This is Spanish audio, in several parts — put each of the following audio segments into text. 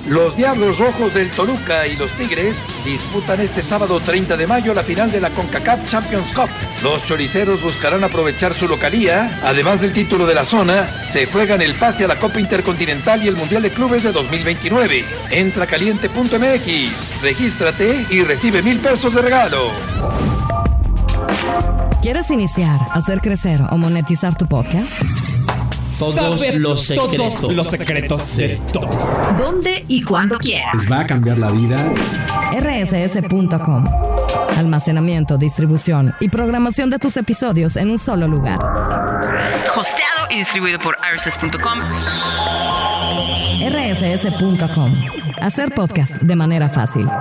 Los Diablos Rojos del Toluca y los Tigres disputan este sábado 30 de mayo la final de la CONCACAF Champions Cup. Los choriceros buscarán aprovechar su localía. Además del título de la zona, se juegan el pase a la Copa Intercontinental y el Mundial de Clubes de 2029. Entra a caliente.mx, regístrate y recibe 1,000 pesos de regalo. ¿Quieres iniciar, hacer crecer o monetizar tu podcast? Todos los secretos de todos. ¿Dónde y cuándo quieras? Les va a cambiar la vida. rss.com. Almacenamiento, distribución y programación de tus episodios en un solo lugar. Hosteado y distribuido por rss.com. rss.com. Hacer podcast de manera fácil.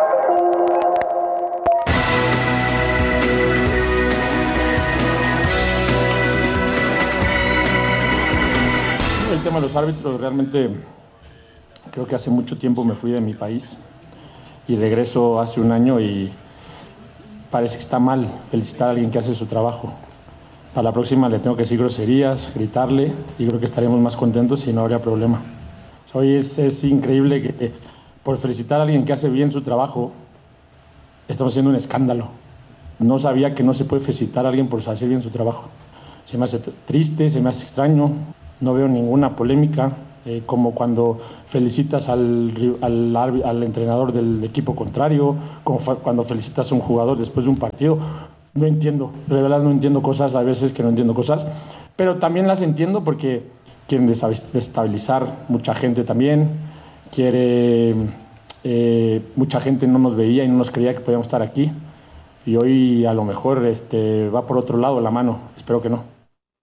El tema de los árbitros, realmente creo que hace mucho tiempo me fui de mi país y regreso hace un año y parece que está mal felicitar a alguien que hace su trabajo. Para la próxima le tengo que decir groserías, gritarle, y creo que estaríamos más contentos y no habría problema. Hoy es increíble que por felicitar a alguien que hace bien su trabajo estamos haciendo un escándalo. No sabía que no se puede felicitar a alguien por hacer bien su trabajo. Se me hace triste, se me hace extraño. No veo ninguna polémica, como cuando felicitas al entrenador del equipo contrario, como cuando felicitas a un jugador después de un partido. No entiendo, de verdad no entiendo cosas, a veces que no entiendo cosas, pero también las entiendo porque quieren desestabilizar mucha gente también, mucha gente no nos veía y no nos creía que podíamos estar aquí, y hoy a lo mejor va por otro lado la mano, espero que no.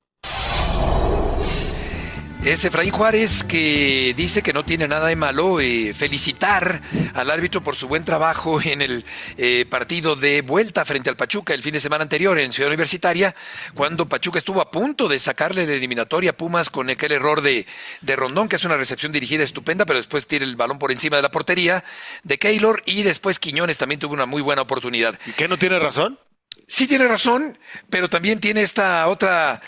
Es Efraín Juárez, que dice que no tiene nada de malo felicitar al árbitro por su buen trabajo en el partido de vuelta frente al Pachuca el fin de semana anterior en Ciudad Universitaria, cuando Pachuca estuvo a punto de sacarle la eliminatoria a Pumas con aquel error de Rondón, que es una recepción dirigida estupenda, pero después tira el balón por encima de la portería de Keylor, y después Quiñones también tuvo una muy buena oportunidad. ¿Y qué, no tiene razón? Sí tiene razón, pero también tiene esta otra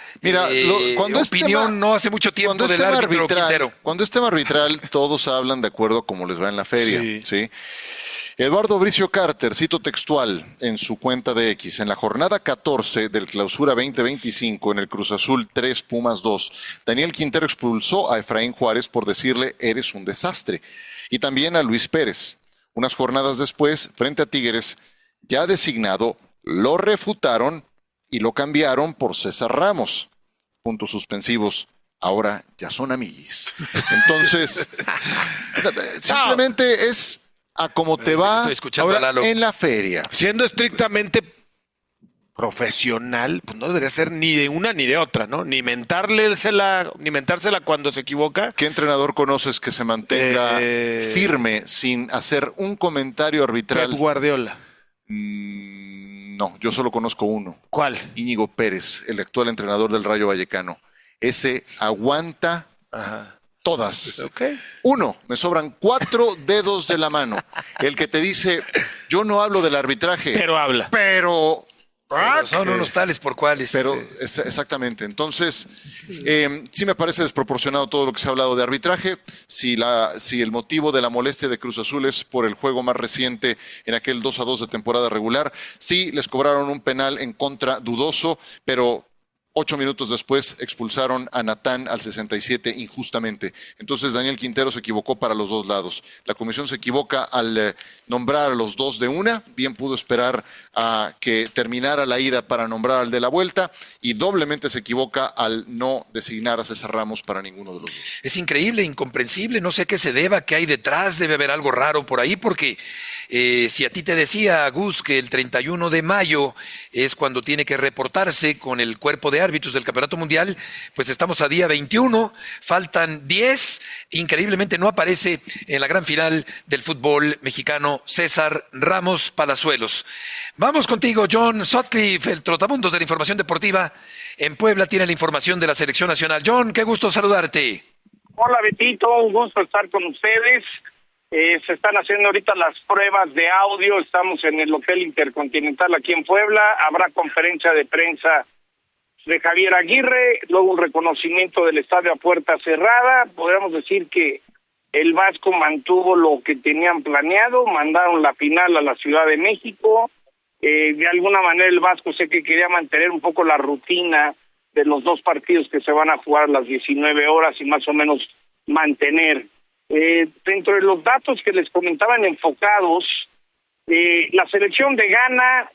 opinión no hace mucho tiempo del árbitro Quintero. Cuando es tema arbitral, todos hablan de acuerdo a cómo les va en la feria. ¿Sí? Eduardo Bricio Carter, cito textual en su cuenta de X: en la jornada 14 del Clausura 2025, en el Cruz Azul 3, Pumas 2, Daniel Quintero expulsó a Efraín Juárez por decirle eres un desastre. Y también a Luis Pérez. Unas jornadas después, frente a Tigres, ya designado, lo refutaron y lo cambiaron por César Ramos. Puntos suspensivos. Ahora ya son amiguis. Entonces, simplemente es a cómo te va ahora en la feria. Siendo estrictamente profesional, pues no debería ser ni de una ni de otra, ¿no? Ni mentársela cuando se equivoca. ¿Qué entrenador conoces que se mantenga firme sin hacer un comentario arbitral? Pep Guardiola. No, yo solo conozco uno. ¿Cuál? Íñigo Pérez, el actual entrenador del Rayo Vallecano. Ese aguanta todas. Okay. Uno, me sobran 4 dedos de la mano. El que te dice, yo no hablo del arbitraje. Pero habla. Pero son unos tales por cuales. Pero exactamente. Entonces, sí me parece desproporcionado todo lo que se ha hablado de arbitraje. Si el motivo de la molestia de Cruz Azul es por el juego más reciente en aquel 2-2 de temporada regular, sí les cobraron un penal en contra dudoso, pero 8 minutos después expulsaron a Natán al 67 injustamente. Entonces Daniel Quintero se equivocó para los dos lados. La comisión se equivoca al nombrar a los dos de una. Bien pudo esperar a que terminara la ida para nombrar al de la vuelta, y doblemente se equivoca al no designar a César Ramos para ninguno de los dos. Es increíble, incomprensible, no sé qué se deba, qué hay detrás, debe haber algo raro por ahí, porque si a ti te decía, Gus, que el 31 de mayo es cuando tiene que reportarse con el cuerpo de árbitros del Campeonato Mundial, pues estamos a día 21, faltan 10, increíblemente no aparece en la gran final del fútbol mexicano César Ramos Palazuelos. Vamos contigo, John Sutcliffe, el trotamundos de la información deportiva. En Puebla tiene la información de la selección nacional. John, qué gusto saludarte. Hola, Betito, un gusto estar con ustedes. Se están haciendo ahorita las pruebas de audio, estamos en el Hotel Intercontinental aquí en Puebla, habrá conferencia de prensa de Javier Aguirre, luego un reconocimiento del estadio a puerta cerrada. Podríamos decir que el Vasco mantuvo lo que tenían planeado, mandaron la final a la Ciudad de México. De alguna manera el Vasco sé que quería mantener un poco la rutina de los dos partidos que se van a jugar a las 19 horas y más o menos mantener. Dentro de los datos que les comentaban enfocados, la selección de Ghana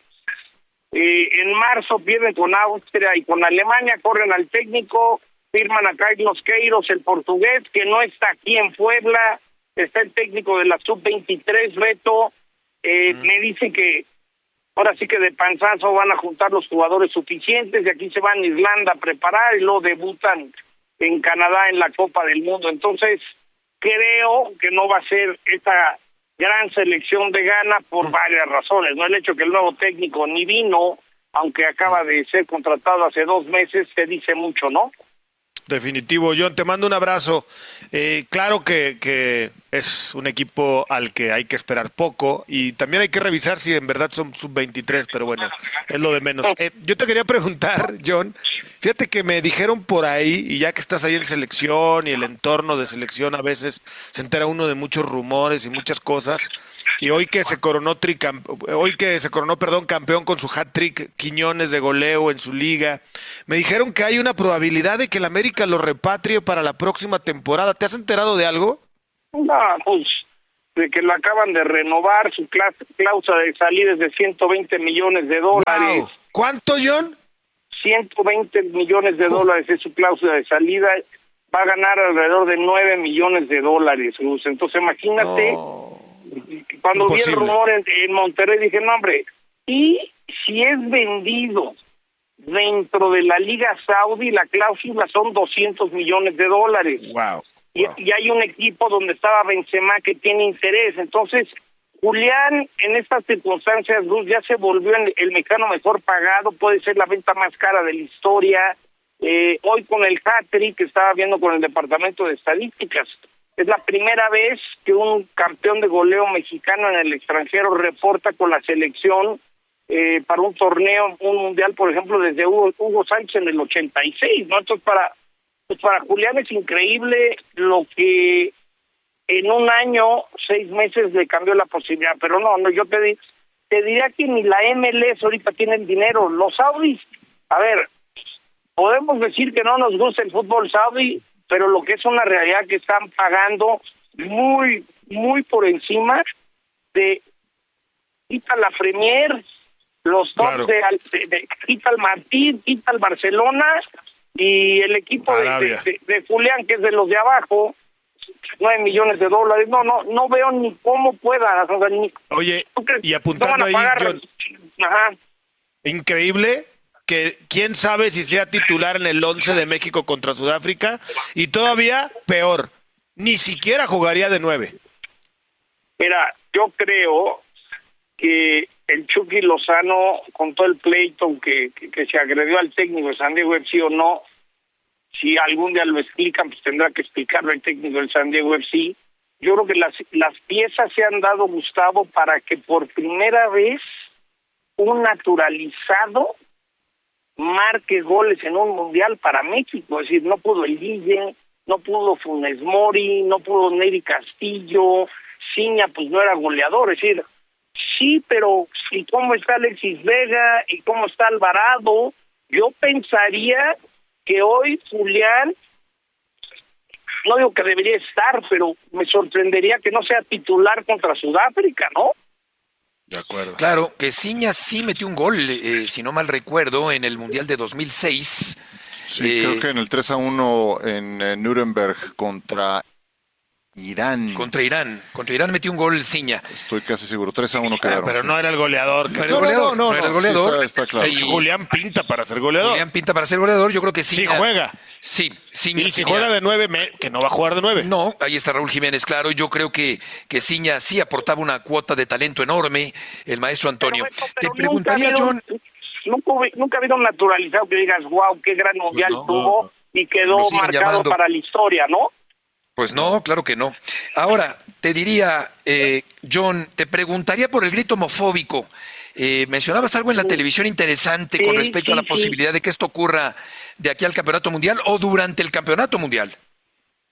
en marzo pierden con Austria y con Alemania, corren al técnico, firman a Carlos Queiroz, el portugués, que no está aquí en Puebla, está el técnico de la Sub-23, Beto. Me dice que ahora sí que de panzazo van a juntar los jugadores suficientes, y aquí se van a Irlanda a preparar y luego debutan en Canadá en la Copa del Mundo. Entonces, creo que no va a ser esta gran selección de Ghana por varias razones, ¿no? El hecho que el nuevo técnico ni vino, aunque acaba de ser contratado hace 2 meses, te dice mucho, ¿no? Definitivo, John, te mando un abrazo. Claro que es un equipo al que hay que esperar poco y también hay que revisar si en verdad son sub-23, pero bueno, es lo de menos. Yo te quería preguntar, John, fíjate que me dijeron por ahí, y ya que estás ahí en selección y el entorno de selección a veces se entera uno de muchos rumores y muchas cosas, y hoy que se coronó campeón con su hat-trick Quiñones de goleo en su liga, me dijeron que hay una probabilidad de que el América lo repatrie para la próxima temporada. ¿Te has enterado de algo? No, pues de que lo acaban de renovar, su cláusula de salida es de $120 millones. Wow. ¿Cuánto, John? $120 millones es su cláusula de salida. Va a ganar alrededor de $9 millones, Luz. Entonces imagínate, cuando vi el rumor en Monterrey dije, no hombre, y si es vendido dentro de la Liga Saudí, la cláusula son $200 millones. Wow. Y hay un equipo donde estaba Benzema que tiene interés. Entonces, Julián, en estas circunstancias, Luz, ya se volvió el mexicano mejor pagado, puede ser la venta más cara de la historia. Hoy con el hat-trick que estaba viendo con el Departamento de Estadísticas, es la primera vez que un campeón de goleo mexicano en el extranjero reporta con la selección para un torneo, un mundial, por ejemplo, desde Hugo Sánchez en el 86, ¿no? Entonces, para Julián es increíble lo que en un año, 6 meses le cambió la posibilidad, pero no, yo te diría que ni la MLS ahorita tiene el dinero. Los saudis, a ver, podemos decir que no nos gusta el fútbol saudí, pero lo que es una realidad que están pagando muy, muy por encima de quita la Premier, los top claro. de quita el Madrid, quita el Barcelona y el equipo de Julián, que es de los de abajo, $9 millones. No veo ni cómo pueda. O sea, oye, y apuntando ahí, John, ajá. Increíble que quién sabe si sea titular en el 11 de México contra Sudáfrica, y todavía peor, ni siquiera jugaría de 9. Mira, yo creo que el Chucky Lozano, con todo el pleito que se agredió al técnico de San Diego FC o no, si algún día lo explican, pues tendrá que explicarlo el técnico del San Diego FC. Yo creo que las piezas se han dado, Gustavo, para que por primera vez un naturalizado marque goles en un mundial para México. Es decir, no pudo el Guille, no pudo Funes Mori, no pudo Neri Castillo, Ciña pues no era goleador. Es decir, sí, pero ¿y cómo está Alexis Vega? ¿Y cómo está Alvarado? Yo pensaría que hoy Julián, no digo que debería estar, pero me sorprendería que no sea titular contra Sudáfrica, ¿no? De acuerdo. Claro, que Ciña sí metió un gol, si no mal recuerdo, en el Mundial de 2006. Sí, creo que en el 3-1 en Nuremberg contra Irán. Contra Irán metió un gol Ciña. Estoy casi seguro, 3-1 quedaron. Pero no era el goleador. No era el goleador. Sí, está claro. Y Julián pinta para ser goleador. Yo creo que Ciña. Sí juega. Sí, Ciña. Y si juega de 9, que no va a jugar de 9. No, ahí está Raúl Jiménez, claro. Yo creo que Ciña sí aportaba una cuota de talento enorme, el maestro Antonio. Pero te preguntaría, John. Nunca ha habido un naturalizado que digas, wow, qué gran mundial tuvo y quedó marcado para la historia, ¿no? Pues no, claro que no. Ahora, te diría, John, te preguntaría por el grito homofóbico. Mencionabas algo en la televisión interesante con respecto a la posibilidad de que esto ocurra de aquí al Campeonato Mundial o durante el Campeonato Mundial.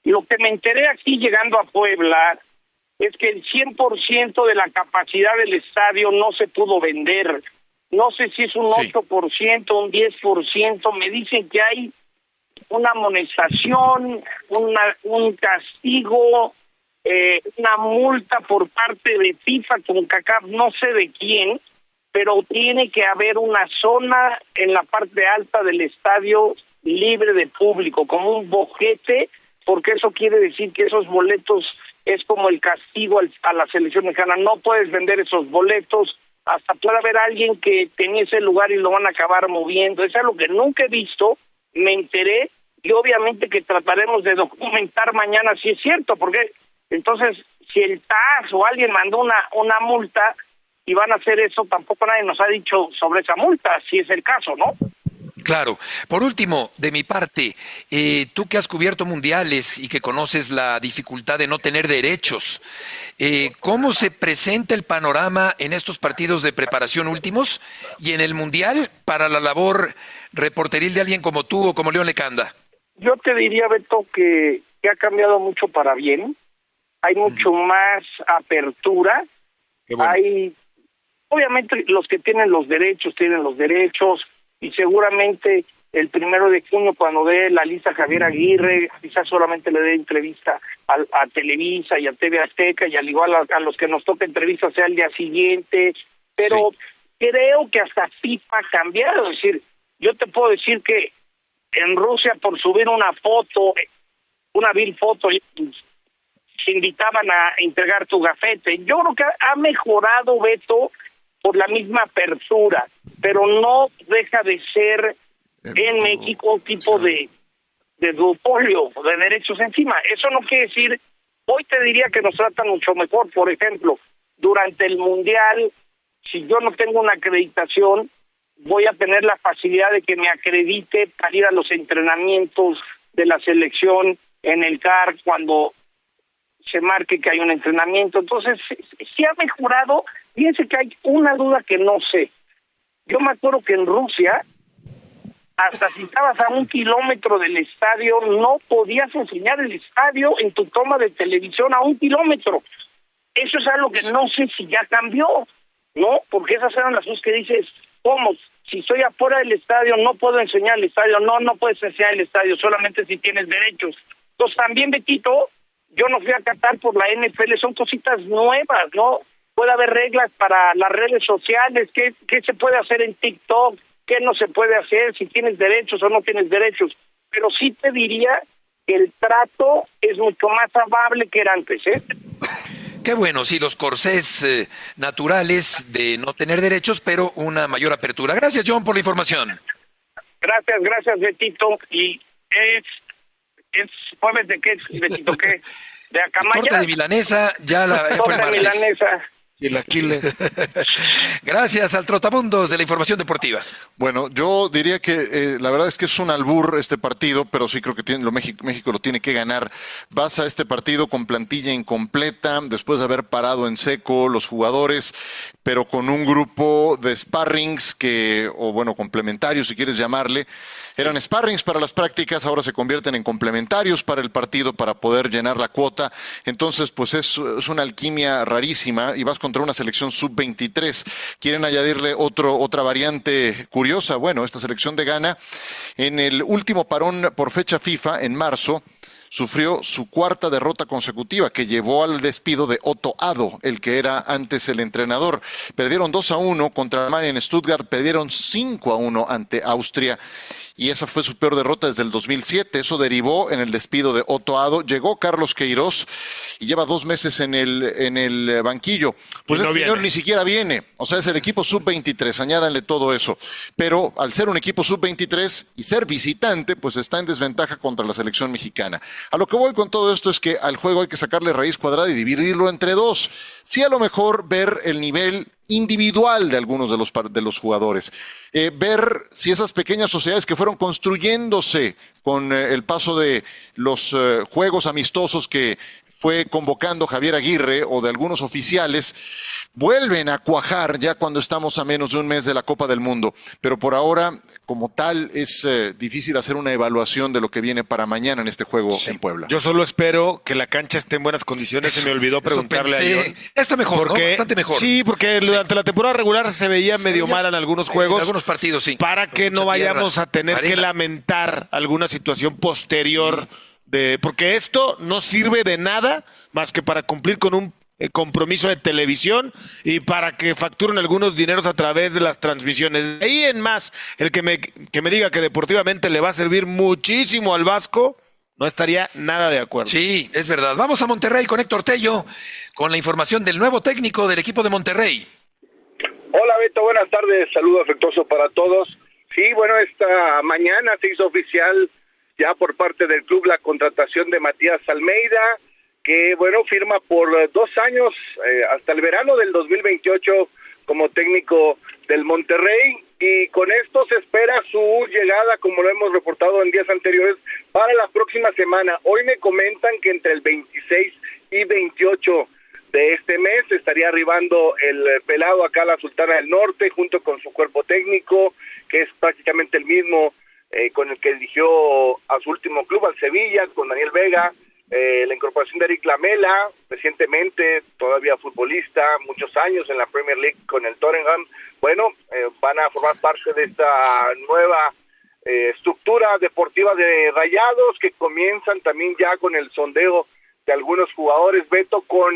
Lo que me enteré aquí llegando a Puebla es que el 100% de la capacidad del estadio no se pudo vender. No sé si es un 8%, un 10%. Me dicen que hay una amonestación, un castigo, una multa por parte de FIFA, CONCACAF, no sé de quién, pero tiene que haber una zona en la parte alta del estadio libre de público, como un boquete, porque eso quiere decir que esos boletos es como el castigo a la selección mexicana. No puedes vender esos boletos, hasta puede haber alguien que tenía ese lugar y lo van a acabar moviendo. Eso es algo que nunca he visto, me enteré, y obviamente que trataremos de documentar mañana si es cierto, porque entonces si el TAS o alguien mandó una multa y van a hacer eso, tampoco nadie nos ha dicho sobre esa multa, si es el caso, ¿no? Claro. Por último, de mi parte, tú que has cubierto mundiales y que conoces la dificultad de no tener derechos, ¿cómo se presenta el panorama en estos partidos de preparación últimos y en el mundial para la labor reporteril de alguien como tú o como León Lecanda? Yo te diría, Beto, que ha cambiado mucho para bien. Hay mucho más apertura. Bueno. Hay, obviamente, los que tienen los derechos, y seguramente el 1 de junio, cuando dé la lista Javier Aguirre, quizás solamente le dé entrevista a Televisa y a TV Azteca, y al igual a los que nos toca entrevista sea el día siguiente, pero creo que hasta FIFA ha cambiado. Es decir, yo te puedo decir que en Rusia, por subir una foto, una vil foto, se invitaban a entregar tu gafete. Yo creo que ha mejorado, Beto, por la misma apertura, pero no deja de ser en México un tipo de duopolio, de derechos encima. Eso no quiere decir, hoy te diría que nos tratan mucho mejor. Por ejemplo, durante el Mundial, si yo no tengo una acreditación, voy a tener la facilidad de que me acredite para ir a los entrenamientos de la selección en el CAR cuando se marque que hay un entrenamiento. Entonces, sí ha mejorado. Fíjense que hay una duda que no sé. Yo me acuerdo que en Rusia, hasta si estabas a 1 kilómetro del estadio, no podías enseñar el estadio en tu toma de televisión a 1 kilómetro. Eso es algo que no sé si ya cambió, ¿no? Porque esas eran las cosas que dices, ¿cómo? Si estoy afuera del estadio, no puedo enseñar el estadio. No puedes enseñar el estadio, solamente si tienes derechos. Entonces también, Betito, yo no fui a Qatar por la NFL, son cositas nuevas, ¿no? Puede haber reglas para las redes sociales, qué se puede hacer en TikTok, qué no se puede hacer, si tienes derechos o no tienes derechos. Pero sí te diría que el trato es mucho más amable que era antes, ¿eh? Qué bueno, sí, los corsés naturales de no tener derechos, pero una mayor apertura. Gracias, John, por la información. Gracias, Betito. Y es jueves de qué, Betito, ¿qué? ¿De Acamaya? Torta de milanesa, ya fue el martes. Milanesa. Y el Aquiles. Gracias al Trotamundos de la información deportiva. Bueno, yo diría que la verdad es que es un albur este partido, pero sí creo que México lo tiene que ganar. Vas a este partido con plantilla incompleta, después de haber parado en seco los jugadores, pero con un grupo de sparrings complementarios, si quieres llamarle. Eran sparrings para las prácticas, ahora se convierten en complementarios para el partido para poder llenar la cuota. Entonces, pues es una alquimia rarísima y vas contra una selección sub-23. Quieren añadirle otra variante curiosa. Bueno, esta selección de Ghana, en el último parón por fecha FIFA, en marzo, sufrió su 4ª derrota consecutiva que llevó al despido de Otto Addo, el que era antes el entrenador. Perdieron 2-1 contra Alemania en Stuttgart, perdieron 5-1 ante Austria. Y esa fue su peor derrota desde el 2007. Eso derivó en el despido de Otto Addo. Llegó Carlos Queiroz y lleva 2 meses en el banquillo. Pues no, este señor ni siquiera viene. O sea, es el equipo sub-23. Añádanle todo eso. Pero al ser un equipo sub-23 y ser visitante, pues está en desventaja contra la selección mexicana. A lo que voy con todo esto es que al juego hay que sacarle raíz cuadrada y dividirlo entre 2. Sí, a lo mejor ver el nivel individual de algunos de los jugadores, ver si esas pequeñas sociedades que fueron construyéndose con el paso de los juegos amistosos que fue convocando Javier Aguirre o de algunos oficiales, vuelven a cuajar ya cuando estamos a menos de un mes de la Copa del Mundo. Pero por ahora, como tal, es difícil hacer una evaluación de lo que viene para mañana en este juego en Puebla. Yo solo espero que la cancha esté en buenas condiciones. Se me olvidó preguntarle a John. Está mejor, ¿no? Bastante mejor. Sí, porque durante la temporada regular se veía medio mal en algunos juegos. En algunos partidos, sí. Para que no vayamos a tener que lamentar alguna situación posterior. Porque esto no sirve de nada más que para cumplir con un compromiso de televisión y para que facturen algunos dineros a través de las transmisiones. De ahí en más, el que me diga que deportivamente le va a servir muchísimo al Vasco, no estaría nada de acuerdo. Sí, es verdad. Vamos a Monterrey con Héctor Tello, con la información del nuevo técnico del equipo de Monterrey. Hola Beto, buenas tardes, saludo afectuoso para todos. Sí, bueno, esta mañana se hizo oficial ya por parte del club la contratación de Matías Almeida, que bueno, firma por 2 años hasta el verano del 2028 como técnico del Monterrey, y con esto se espera su llegada, como lo hemos reportado en días anteriores, para la próxima semana. Hoy me comentan que entre el 26 y 28 de este mes estaría arribando el pelado acá a la Sultana del Norte, junto con su cuerpo técnico, que es prácticamente el mismo con el que dirigió a su último club, al Sevilla, con Daniel Vega, la incorporación de Eric Lamela, recientemente todavía futbolista, muchos años en la Premier League con el Tottenham. Bueno, van a formar parte de esta nueva estructura deportiva de Rayados, que comienzan también ya con el sondeo de algunos jugadores, Beto, con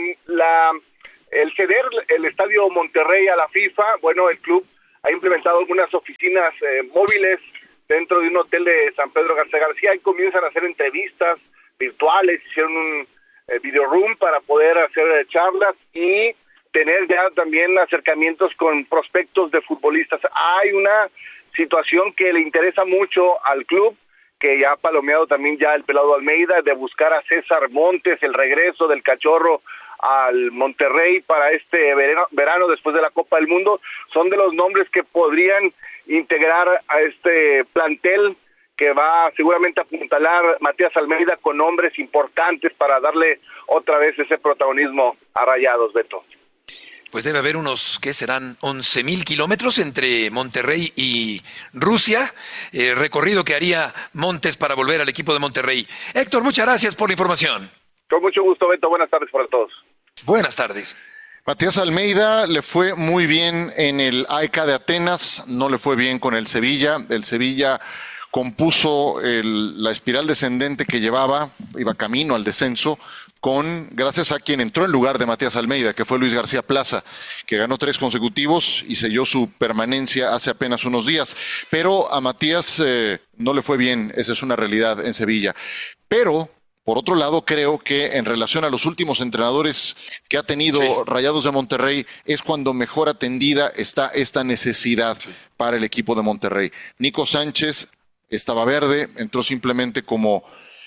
el ceder el Estadio Monterrey a la FIFA. Bueno, el club ha implementado algunas oficinas móviles dentro de un hotel de San Pedro Garza García, y comienzan a hacer entrevistas virtuales, hicieron un video room para poder hacer charlas y tener ya también acercamientos con prospectos de futbolistas. Hay una situación que le interesa mucho al club, que ya ha palomeado también ya el pelado Almeida, de buscar a César Montes, el regreso del Cachorro al Monterrey para este verano después de la Copa del Mundo. Son de los nombres que podrían integrar a este plantel que va seguramente a apuntalar Matías Almeida con nombres importantes para darle otra vez ese protagonismo a Rayados, Beto. Pues debe haber unos, ¿qué serán? 11,000 kilómetros entre Monterrey y Rusia, recorrido que haría Montes para volver al equipo de Monterrey. Héctor, muchas gracias por la información. Con mucho gusto, Beto. Buenas tardes para todos. Buenas tardes. Matías Almeida le fue muy bien en el AEK de Atenas, no le fue bien con el Sevilla. El Sevilla compuso la espiral descendente que llevaba, iba camino al descenso, gracias a quien entró en lugar de Matías Almeida, que fue Luis García Plaza, que ganó 3 consecutivos y selló su permanencia hace apenas unos días. Pero a Matías no le fue bien, esa es una realidad en Sevilla. Pero por otro lado, creo que en relación a los últimos entrenadores que ha tenido Rayados de Monterrey, es cuando mejor atendida está esta necesidad para el equipo de Monterrey. Nico Sánchez estaba verde, entró simplemente como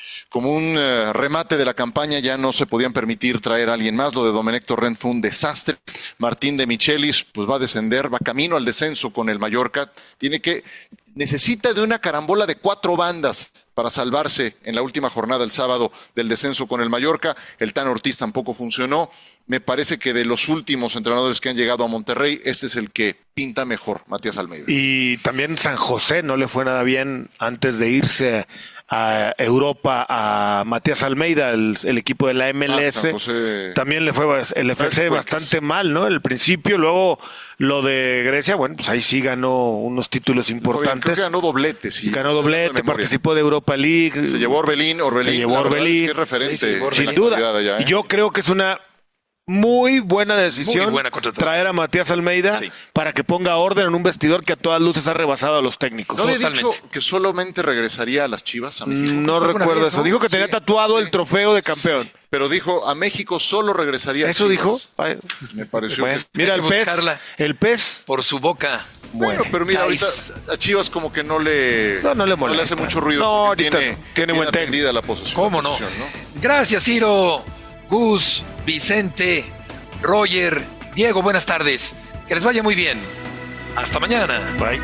un remate de la campaña, ya no se podían permitir traer a alguien más. Lo de Domenech Torrent fue un desastre. Martín de Michelis pues va a descender, va camino al descenso con el Mallorca. Necesita de una carambola de 4 bandas para salvarse en la última jornada el sábado del descenso con el Mallorca. El Tan Ortiz tampoco funcionó. Me parece que de los últimos entrenadores que han llegado a Monterrey, este es el que pinta mejor, Matías Almeida. Y también San José no le fue nada bien antes de irse a Europa a Matías Almeida, el equipo de la MLS. También le fue el FC bastante mal, ¿no? El principio, luego lo de Grecia, bueno, pues ahí sí ganó unos títulos importantes. Creo que ganó doblete, sí. Ganó doblete, participó de Europa League. Se llevó Orbelín. Se llevó Orbelín. Es referente. Sin duda. Allá, Yo creo que es una muy buena decisión traer a Matías Almeida para que ponga orden en un vestidor que a todas luces ha rebasado a los técnicos. ¿No había dicho que solamente regresaría a las Chivas, a México? No recuerdo eso. Dijo que tenía tatuado el trofeo de campeón. Sí. Pero dijo, a México solo regresaría a ¿Eso Chivas. dijo? Me pareció que... Mira, el pez. Por su boca. Bueno, pero mira, ahorita a Chivas como que no le molesta. No le hace mucho ruido. No, ahorita tiene buen atendida la posición. ¿Cómo no? Gracias, Ciro, Gus, Vicente, Roger, Diego, buenas tardes. Que les vaya muy bien. Hasta mañana. Bye.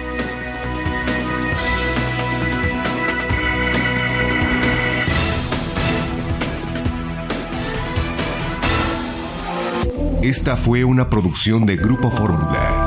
Esta fue una producción de Grupo Fórmula.